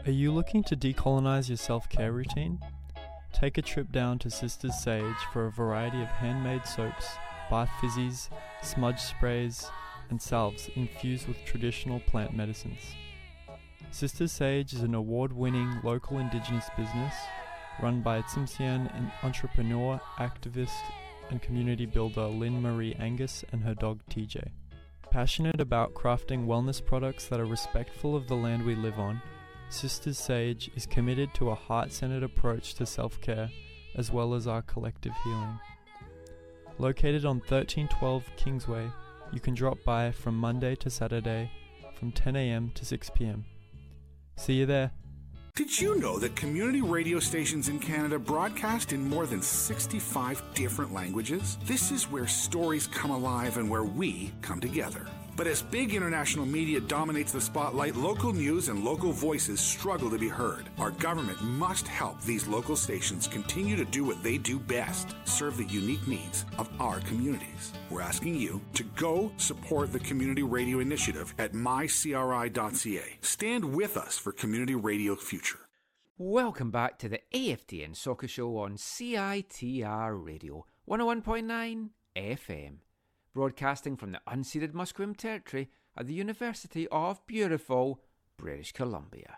Are you looking to decolonize your self-care routine? Take a trip down to Sisters Sage for a variety of handmade soaps, bath fizzies, smudge sprays, and salves infused with traditional plant medicines. Sisters Sage is an award-winning local indigenous business run by Tsimshian entrepreneur, activist, and community builder Lynn Marie Angus and her dog TJ. Passionate about crafting wellness products that are respectful of the land we live on, Sisters Sage is committed to a heart-centered approach to self-care as well as our collective healing. Located on 1312 Kingsway, you can drop by from Monday to Saturday from 10 a.m. to 6 p.m. See you there. Did you know that community radio stations in Canada broadcast in more than 65 different languages? This is where stories come alive and where we come together. But as big international media dominates the spotlight, local news and local voices struggle to be heard. Our government must help these local stations continue to do what they do best, serve the unique needs of our communities. We're asking you to go support the Community Radio Initiative at mycri.ca. Stand with us for Community Radio Future. Welcome back to the AFTN Soccer Show on CITR Radio 101.9 FM. Broadcasting from the unceded Musqueam Territory at the University of beautiful British Columbia.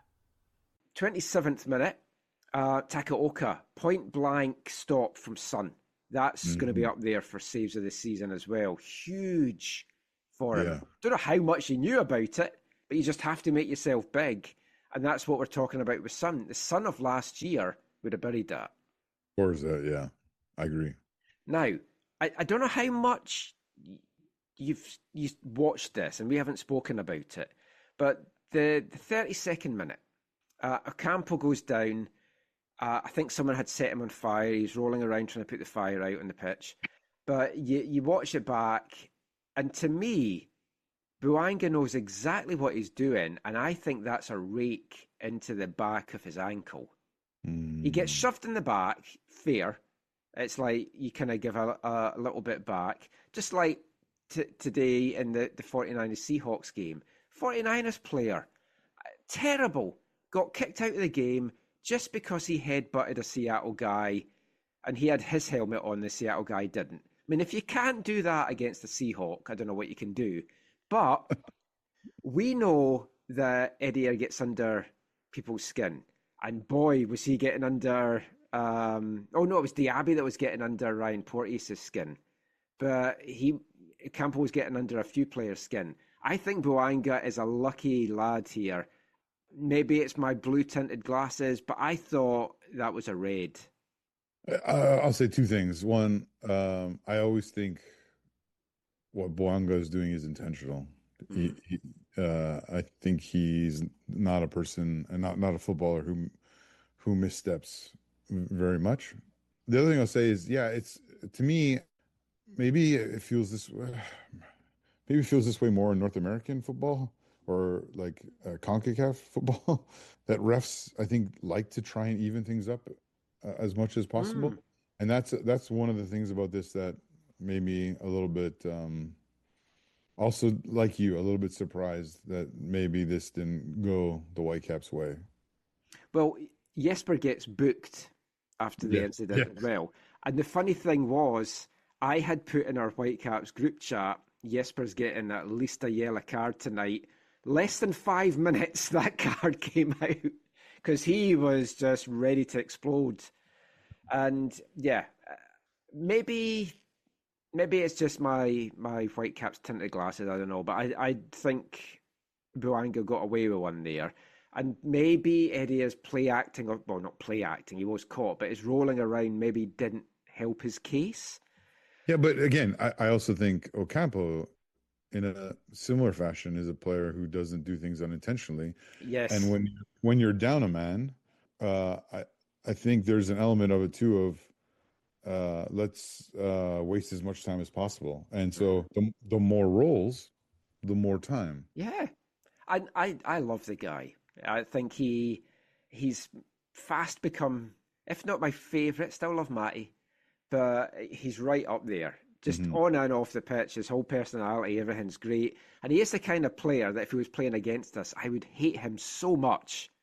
27th minute, Takaoka, point blank stop from Sun. That's going to be up there for saves of the season as well. Huge for him. Don't know how much he knew about it, but you just have to make yourself big. And that's what we're talking about with Sun. The Sun of last year would have buried that. Or is that, yeah, I agree. Now, I don't know how much you've watched this, and we haven't spoken about it, but the 32nd minute, Ocampo goes down. I think someone had set him on fire. He's rolling around trying to put the fire out on the pitch. But you watch it back, and to me, Bouanga knows exactly what he's doing, and I think that's a rake into the back of his ankle. He gets shoved in the back, fair. It's like you kind of give a little bit back. Just like today in the 49ers Seahawks game. 49ers player, terrible, got kicked out of the game just because he headbutted a Seattle guy and he had his helmet on, the Seattle guy didn't. I mean, if you can't do that against the Seahawk, I don't know what you can do. But we know that Eddie gets under people's skin. And boy, was he getting under... it was Diaby that was getting under Ryan Porteous' skin. But Campbell was getting under a few players' skin. I think Bouanga is a lucky lad here. Maybe it's my blue-tinted glasses, but I thought that was a red. I'll say two things. One, I always think what Bouanga is doing is intentional. I think he's not a person, and not a footballer who missteps very much. The other thing I'll say is, it's to me, maybe it feels this way more in North American football or like CONCACAF football, that refs, I think, like to try and even things up as much as possible. And that's one of the things about this that made me a little bit, also like you, a little bit surprised that maybe this didn't go the Whitecaps' way. Well, Jesper gets booked after the incident as well. And the funny thing was, I had put in our Whitecaps group chat, Jesper's getting at least a yellow card tonight. Less than 5 minutes, that card came out because he was just ready to explode. And maybe it's just my Whitecaps tinted glasses, I don't know. But I think Bouanga got away with one there. And maybe Eddie is not play acting, he was caught, but his rolling around maybe didn't help his case. Yeah, but again, I also think Ocampo, in a similar fashion, is a player who doesn't do things unintentionally. Yes. And when you're down a man, I think there's an element of it too of let's waste as much time as possible. And so the more rolls, the more time. Yeah. I love the guy. I think he's fast become, if not my favourite, still love Matty, but he's right up there. Just on and off the pitch, his whole personality, everything's great. And he is the kind of player that if he was playing against us, I would hate him so much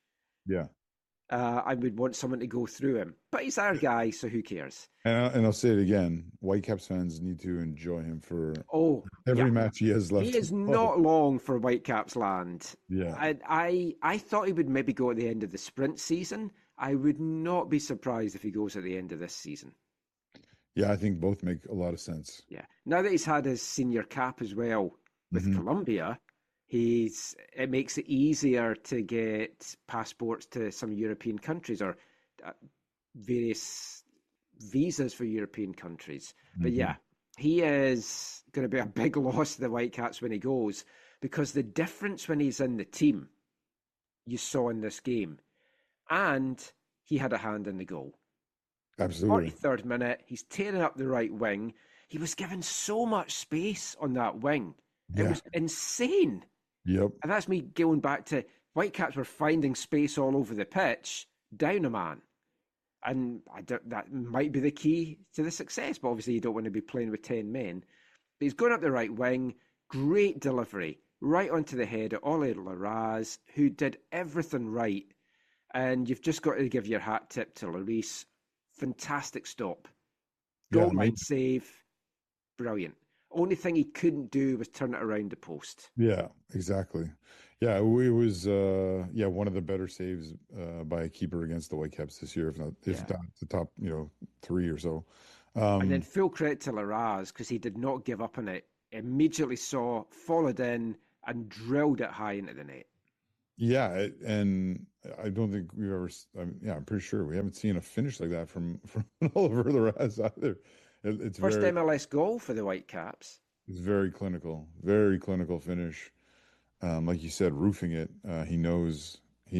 Yeah. I would want someone to go through him. But he's our guy, so who cares? And I'll say it again. Whitecaps fans need to enjoy him for Oh, yeah. every match he has left He to is play. not long for Whitecaps land. Yeah. I thought he would maybe go at the end of the sprint season. I would not be surprised if he goes at the end of this season. Yeah, I think both make a lot of sense. Yeah. Now that he's had his senior cap as well with Colombia, it makes it easier to get passports to some European countries or various visas for European countries. But yeah, he is going to be a big loss to the Whitecaps when he goes, because the difference when he's in the team, you saw in this game, and he had a hand in the goal. Absolutely. 43rd minute, he's tearing up the right wing. He was given so much space on that wing. It Yeah. was insane. Yep. And that's me going back to Whitecaps were finding space all over the pitch, down a man. And that might be the key to the success, but obviously you don't want to be playing with 10 men. But he's going up the right wing, great delivery, right onto the head of Ole Larraz, who did everything right. And you've just got to give your hat tip to Lloris. Fantastic stop. Goal line save. Brilliant. Only thing he couldn't do was turn it around the post. Yeah, exactly. Yeah, it was one of the better saves by a keeper against the Whitecaps this year, if not the top, 3 or so. And then full credit to Larraz, because he did not give up on it. Immediately saw, followed in, and drilled it high into the net. Yeah, and I don't think we've ever. I'm pretty sure we haven't seen a finish like that from Oliver Larraz either. It's First MLS goal for the Whitecaps. It's very clinical finish. Like you said, roofing it. He knows he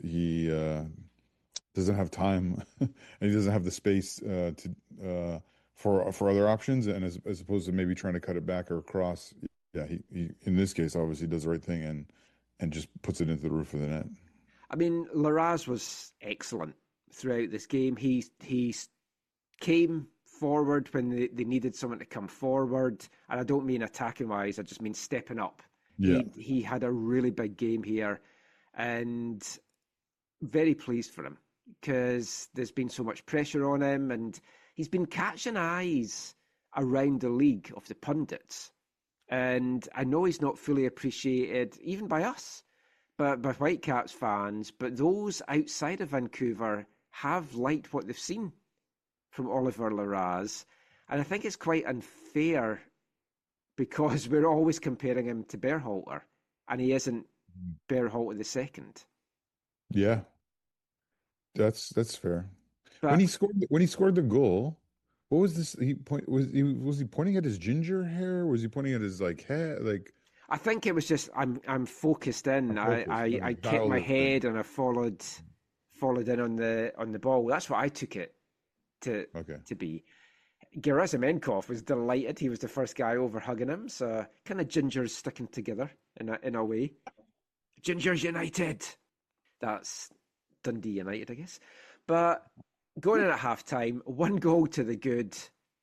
doesn't have time, and he doesn't have the space for other options. And as opposed to maybe trying to cut it back or across, yeah, he in this case obviously does the right thing and just puts it into the roof of the net. I mean, Larraz was excellent throughout this game. He came forward when they needed someone to come forward, and I don't mean attacking wise. I just mean stepping up. Yeah. He had a really big game here, and very pleased for him because there's been so much pressure on him, and he's been catching eyes around the league of the pundits. And I know he's not fully appreciated, even by us, but by Whitecaps fans. But those outside of Vancouver have liked what they've seen from Oliver Larraz. And I think it's quite unfair because we're always comparing him to Berhalter, and he isn't Berhalter the second. Yeah, that's fair. But When he scored the goal, what was this? Was he pointing at his ginger hair? Was he pointing at his head? I think it was just I'm focused in. I kept my head and I followed in on the ball. That's what I took it to be. Gerasimenkov was delighted. He was the first guy over hugging him. So kind of gingers sticking together in a way. Gingers United. That's Dundee United, I guess. But going in at halftime, 1 goal to the good.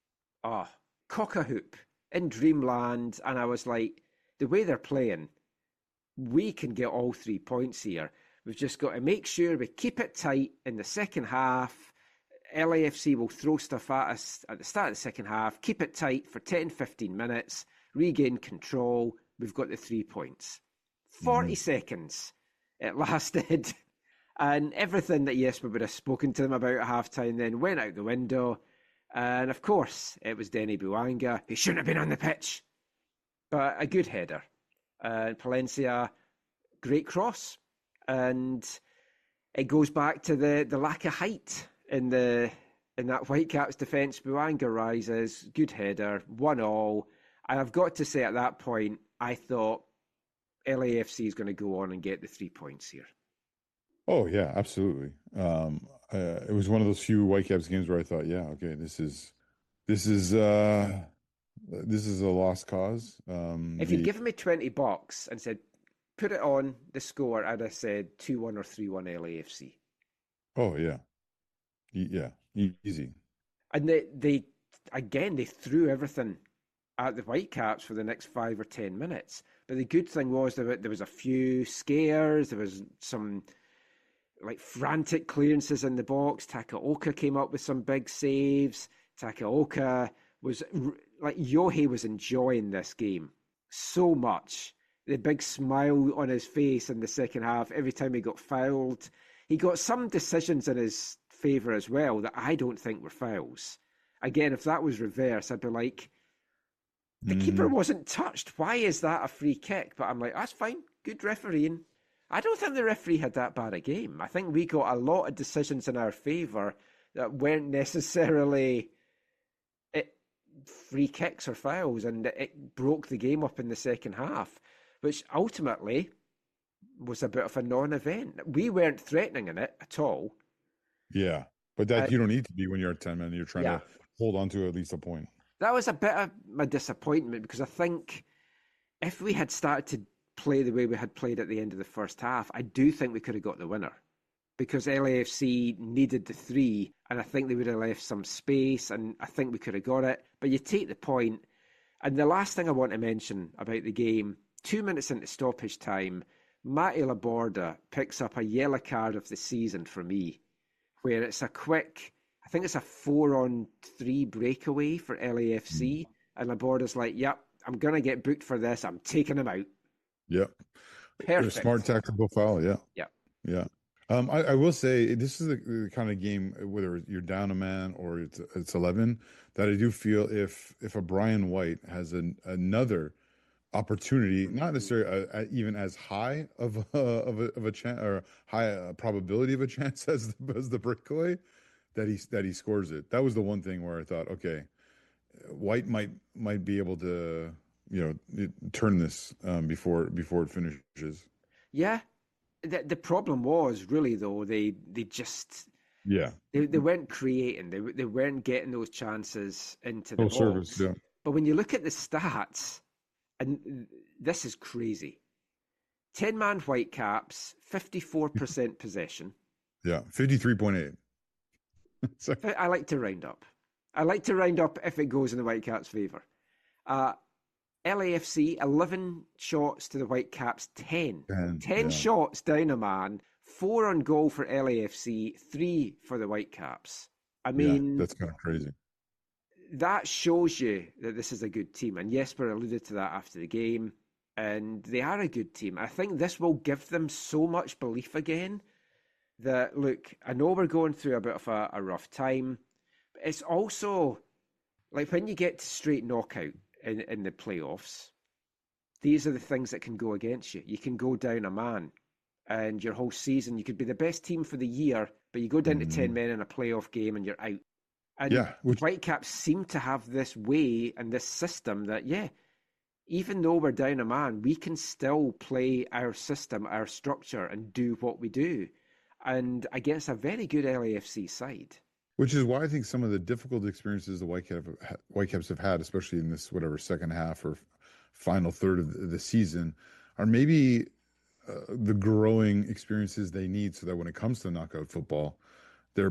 Cock a hoop in dreamland. And I was like, the way they're playing, we can get all 3 points here. We've just got to make sure we keep it tight in the second half. LAFC will throw stuff at us at the start of the second half, keep it tight for 10, 15 minutes, regain control. We've got the 3 points. 40 seconds it lasted. And everything that Jesper would have spoken to them about at halftime then went out the window. And of course, it was Denny Bouanga, who shouldn't have been on the pitch. But a good header. Palencia, great cross. And it goes back to the lack of height in that Whitecaps defence. Bouanga rises, good header, 1-1. And I've got to say at that point, I thought LAFC is going to go on and get the 3 points here. Oh yeah, absolutely. It was one of those few Whitecaps games where I thought, yeah, okay, this is a lost cause. If you'd given me $20 and said, put it on the score, I'd have said 2-1 or 3-1 LAFC. Oh yeah. Yeah, easy. And they threw everything at the Whitecaps for the next 5 or 10 minutes. But the good thing was there was a few scares. There was some like frantic clearances in the box. Takaoka came up with some big saves. Takaoka was like, Yohei was enjoying this game so much. The big smile on his face in the second half every time he got fouled. He got some decisions in his favour as well that I don't think were fouls. Again, if that was reverse, I'd be like, the keeper wasn't touched. Why is that a free kick? But I'm like, that's fine. Good refereeing. I don't think the referee had that bad a game. I think we got a lot of decisions in our favour that weren't necessarily free kicks or fouls, and it broke the game up in the second half, which ultimately was a bit of a non-event. We weren't threatening in it at all. Yeah, but that you don't need to be when you're at 10 men. You're trying to hold on to at least a point. That was a bit of my disappointment, because I think if we had started to play the way we had played at the end of the first half, I do think we could have got the winner, because LAFC needed the 3, and I think they would have left some space, and I think we could have got it. But you take the point. And the last thing I want to mention about the game, 2 minutes into stoppage time, Matty Laborda picks up a yellow card of the season for me, where it's a quick, I think it's a 4-on-3 breakaway for LAFC, and Laborda's like, yep, I'm going to get booked for this. I'm taking him out. Yep. Perfect. A smart tactical foul, yeah. Yeah. Yeah. I will say this is the kind of game, whether you're down a man or it's 11, that I do feel if a Brian White has another opportunity, not necessarily even as high of a chance or high probability of a chance as the breakaway, that he scores it. That was the one thing where I thought, okay, White might be able to turn this before it finishes. Yeah. The problem was really, though, they just they weren't creating, they weren't getting those chances into the box. Service, yeah. But when you look at the stats, and this is crazy, 10-man Whitecaps, 54% possession. Yeah, 53.8. I like to round up. I like to round up if it goes in the Whitecaps' favour. LAFC, 11 shots to the Whitecaps, 10. 10 shots down a man, 4 on goal for LAFC, 3 for the Whitecaps. I mean, that's kind of crazy. That shows you that this is a good team. And Jesper alluded to that after the game. And they are a good team. I think this will give them so much belief again that, look, I know we're going through a bit of a rough time. But it's also like when you get to straight knockout in the playoffs, these are the things that can go against you. You can go down a man, and your whole season, you could be the best team for the year, but you go down to 10 men in a playoff game and you're out. And Whitecaps seem to have this way and this system that, even though we're down a man, we can still play our system, our structure, and do what we do. And against a very good LAFC side. Which is why I think some of the difficult experiences the Whitecaps have had, especially in this second half or final third of the season, are maybe the growing experiences they need, so that when it comes to knockout football, they're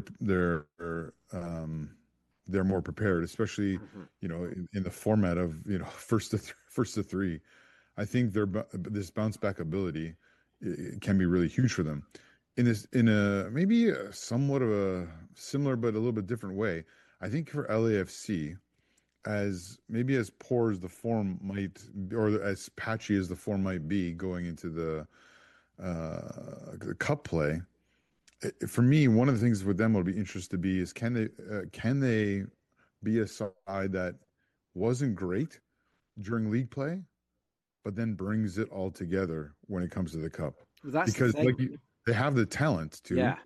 more prepared. Especially in the format of first to three. I think this bounce back ability can be really huge for them. In a maybe somewhat of a similar but a little bit different way, I think for LAFC, as poor as the form might, or as patchy as the form might be going into the cup play, for me, one of the things with them will be interested to be is can they be a side that wasn't great during league play, but then brings it all together when it comes to the cup? Well, that's because they have the talent to. Yeah.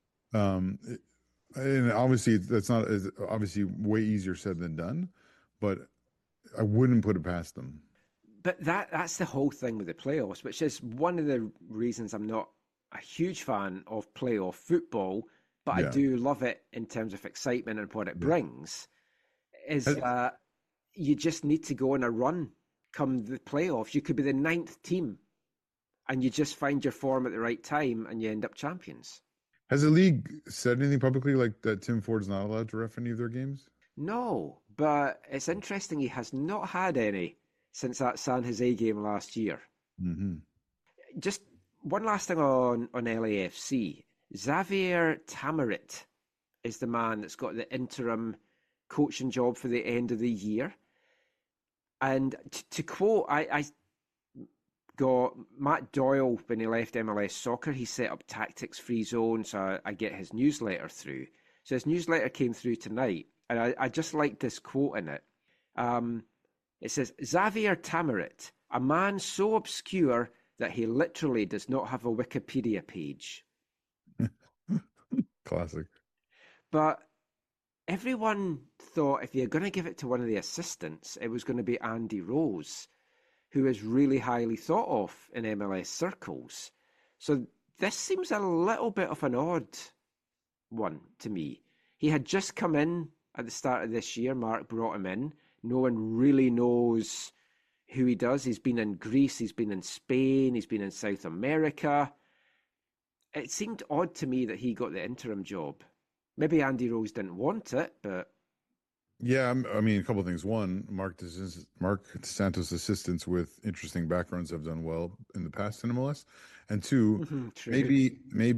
And obviously that's not obviously way easier said than done, but I wouldn't put it past them. But that's the whole thing with the playoffs, which is one of the reasons I'm not a huge fan of playoff football, but I do love it in terms of excitement and what it brings, is that you just need to go on a run come the playoffs. You could be the 9th team and you just find your form at the right time and you end up champions. Has the league said anything publicly like that Tim Ford's not allowed to ref any of their games? No, but it's interesting he has not had any since that San Jose game last year. Mm-hmm. Just one last thing on LAFC. Xavier Tamarit is the man that's got the interim coaching job for the end of the year. And to quote, I got Matt Doyle when he left MLS Soccer. He set up Tactics Free Zone, so I get his newsletter through. So his newsletter came through tonight, and I just liked this quote in it. It says, Xavier Tamarit, a man so obscure that he literally does not have a Wikipedia page. Classic. But everyone thought if you're going to give it to one of the assistants, it was going to be Andy Rose, who is really highly thought of in MLS circles. So this seems a little bit of an odd one to me. He had just come in at the start of this year. Mark brought him in. No one really knows who he does. He's been in Greece, he's been in Spain, he's been in South America. It seemed odd to me that he got the interim job. Maybe Andy Rose didn't want it, but... Yeah, I mean, a couple of things. One, Mark DeSantos assistants with interesting backgrounds have done well in the past in MLS. And two, maybe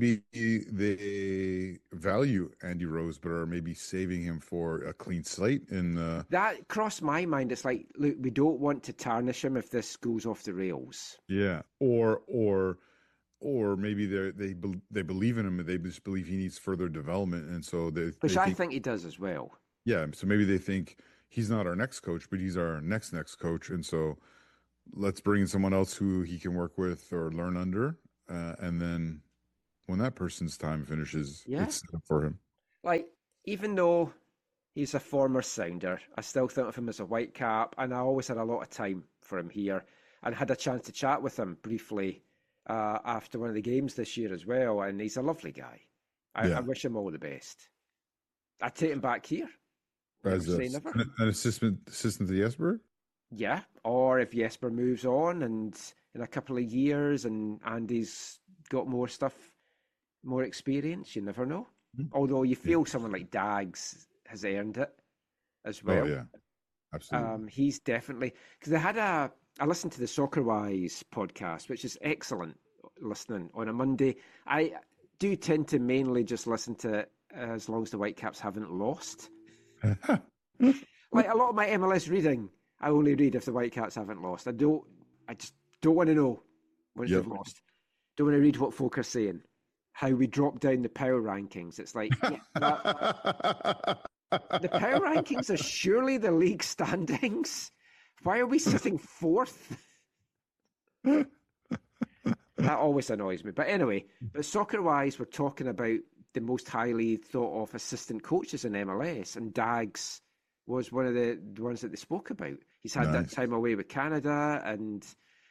they value Andy Rose, but are maybe saving him for a clean slate. That crossed my mind. It's like, look, we don't want to tarnish him if this goes off the rails. Yeah, or maybe they believe in him, and they just believe he needs further development, and so which I think he does as well. Yeah, so maybe they think he's not our next coach, but he's our next coach, and so let's bring in someone else who he can work with or learn under, and then when that person's time finishes, it's set up for him. Like, even though he's a former Sounder, I still think of him as a Whitecap, and I always had a lot of time for him here, and had a chance to chat with him briefly after one of the games this year as well, and he's a lovely guy. I wish him all the best. I take him back here. As an assistant to Jesper? Yeah, or if Jesper moves on and in a couple of years and Andy's got more stuff, more experience, you never know. Mm-hmm. Although you feel someone like Dags has earned it as well. Oh, yeah, absolutely. He's definitely... Because I listened to the SoccerWise podcast, which is excellent listening on a Monday. I do tend to mainly just listen to it as long as the Whitecaps haven't lost. Like a lot of my MLS reading, I only read if the Whitecaps haven't lost. I just don't want to know once they've lost. Don't want to read what folk are saying. How we drop down the power rankings. It's like, the power rankings are surely the league standings. Why are we sitting fourth? That always annoys me. But anyway, SoccerWise, we're talking about the most highly thought of assistant coaches in MLS, and Dags was one of the ones that they spoke about. He's had that time away with Canada, and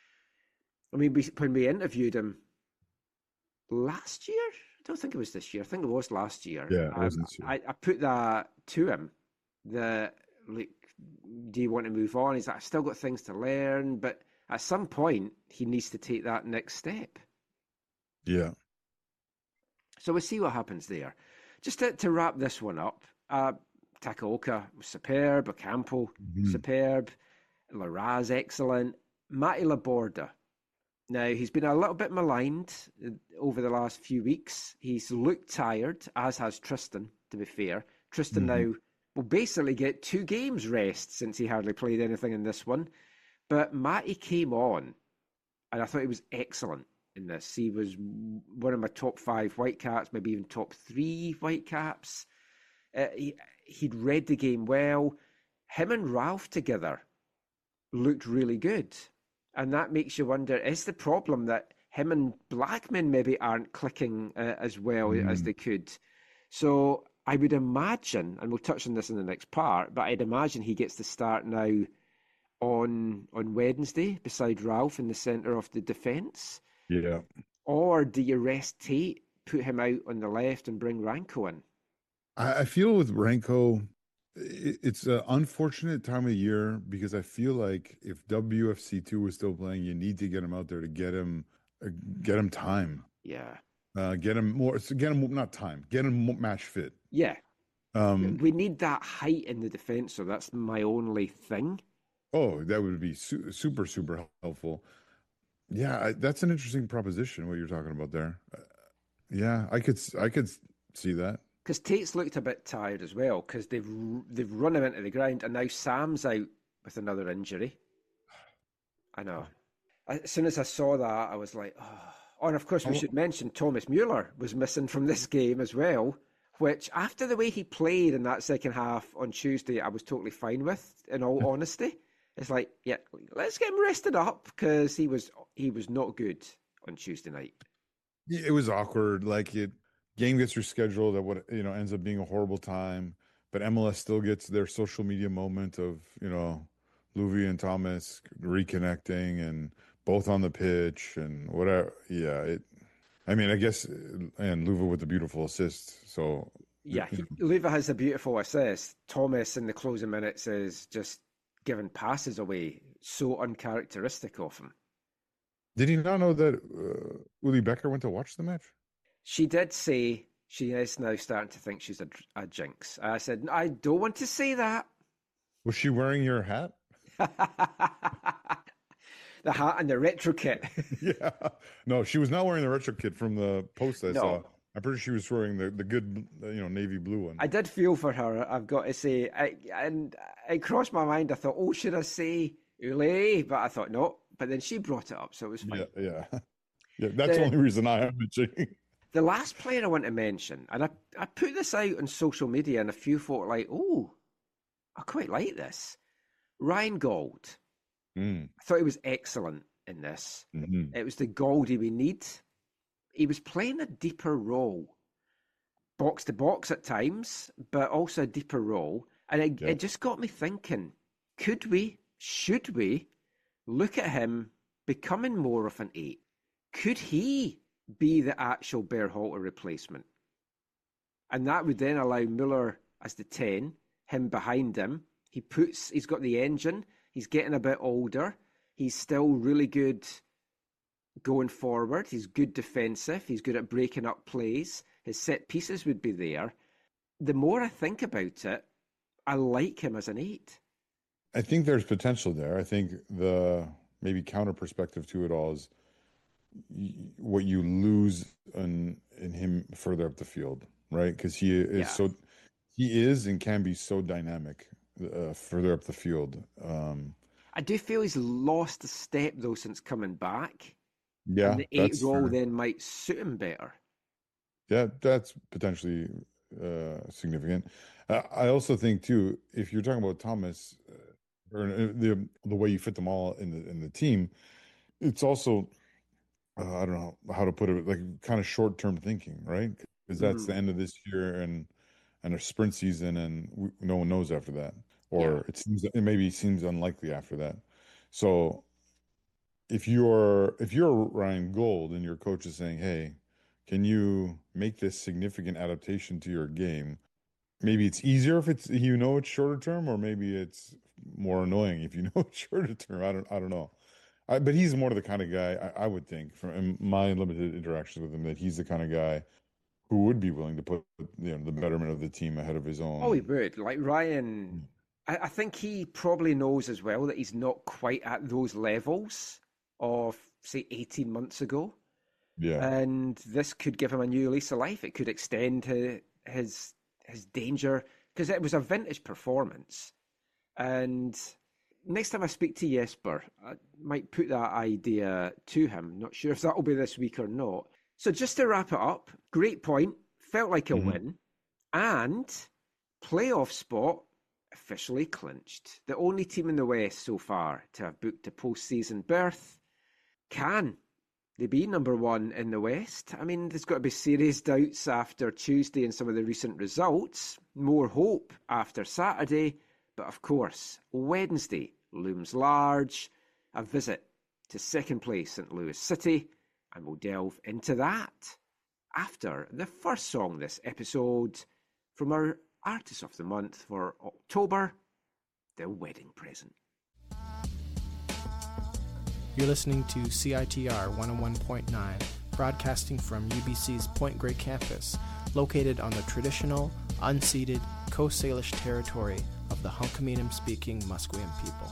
I mean, when we interviewed him last year, I don't think it was this year. I think it was last year. Yeah, it was this year. I put that to him. Do you want to move on? He's like, I've still got things to learn, but at some point he needs to take that next step. Yeah. So we'll see what happens there. Just to wrap this one up, Takaoka was superb, Ocampo superb, Larraz excellent, Matty Laborda. Now, he's been a little bit maligned over the last few weeks. He's looked tired, as has Tristan, to be fair. Tristan now will basically get 2 games rest since he hardly played anything in this one. But Matty came on, and I thought he was excellent in this. He was one of my top 5 Whitecaps, maybe even top 3 Whitecaps. He'd read the game well. Him and Ralph together looked really good. And that makes you wonder, is the problem that him and Blackman maybe aren't clicking as well as they could? So I would imagine, and we'll touch on this in the next part, but I'd imagine he gets to start now on Wednesday beside Ralph in the centre of the defence. Yeah. Or do you rest Tate, put him out on the left and bring Ranko in? I feel with Ranko, it's an unfortunate time of year because I feel like if WFC2 was still playing, you need to get him out there to get him time. Yeah. Get him match fit. Yeah. We need that height in the defense, so that's my only thing. Oh, that would be super, super helpful. Yeah, that's an interesting proposition, what you're talking about there. Yeah, I could see that. Because Tate's looked a bit tired as well, because they've run him into the ground, and now Sam's out with another injury. I know. As soon as I saw that, I was like, oh. And of course, we should mention Thomas Mueller was missing from this game as well, which after the way he played in that second half on Tuesday, I was totally fine with, in all honesty. It's like, yeah, let's get him rested up, because he was not good on Tuesday night. It was awkward. Like game gets rescheduled at what ends up being a horrible time, but MLS still gets their social media moment of Loui and Thomas reconnecting and both on the pitch and whatever. Yeah, I guess, and Loui with the beautiful assist. So yeah, Loui has a beautiful assist. Thomas in the closing minutes is just giving passes away, so uncharacteristic of him. Did he not know that Uli Becker went to watch the match? She did say she is now starting to think she's a jinx. I said, I don't want to say that. Was she wearing your hat? The hat and the retro kit. Yeah. No, she was not wearing the retro kit from the post I saw. I'm pretty sure she was wearing the good, navy blue one. I did feel for her, I've got to say. And it crossed my mind. I thought, should I say Ule? But I thought, no. But then she brought it up, so it was fine. Yeah. That's the only reason I am mentioning. The last player I want to mention, and I put this out on social media, and a few folk like, I quite like this. Ryan Gauld. I thought he was excellent in this. Mm-hmm. It was the Gauldy we need. He was playing a deeper role, box to box at times, but also a deeper role. And it just got me thinking, should we look at him becoming more of an 8? Could he be the actual Berhalter replacement? And that would then allow Mueller as the 10, him behind him. He's got the engine. He's getting a bit older. He's still really good going forward. He's good defensive. He's good at breaking up plays. His set pieces would be there. The more I think about it, I like him as an 8. I think there's potential there. I think the maybe counter perspective to it all is what you lose in him further up the field, right? Because he is and can be so dynamic further up the field. I do feel he's lost a step though since coming back. Yeah, and the 8 role then might suit him better. Yeah, that's potentially significant. I also think too, if you're talking about Thomas or the way you fit them all in the team, it's also I don't know how to put it, like kind of short-term thinking, right? Because that's the end of this year and a sprint season, and no one knows after that, or it maybe seems unlikely after that. So if you're Ryan Gauld and your coach is saying, "Hey, can you make this significant adaptation to your game?" Maybe it's easier if it's it's shorter term, or maybe it's more annoying if it's shorter term. I don't know. But he's more of the kind of guy I would think, from my limited interactions with him, that he's the kind of guy who would be willing to put the betterment of the team ahead of his own. Oh, he would. Like Ryan, I think he probably knows as well that he's not quite at those levels of, say, 18 months ago. Yeah. And this could give him a new lease of life. It could extend his danger, because it was a vintage performance. And next time I speak to Jesper, I might put that idea to him. Not sure if that will be this week or not. So just to wrap it up, great point. Felt like a win. And playoff spot officially clinched. The only team in the West so far to have booked a postseason berth. Can they be number 1 in the West? I mean, there's got to be serious doubts after Tuesday and some of the recent results. More hope after Saturday. But of course, Wednesday looms large. A visit to second place St. Louis City. And we'll delve into that after the first song this episode from our Artist of the Month for October, The Wedding Present. You're listening to CITR 101.9, broadcasting from UBC's Point Grey campus, located on the traditional, unceded Coast Salish territory of the Hunkaminam-speaking Musqueam people.